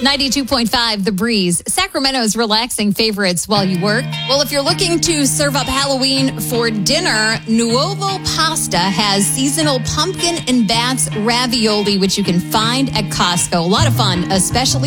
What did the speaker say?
92.5 The Breeze, Sacramento's relaxing favorites while you work. Well, if you're looking to serve up Halloween for dinner, Nuovo Pasta has seasonal pumpkin and bats ravioli, which you can find at Costco. A lot of fun, especially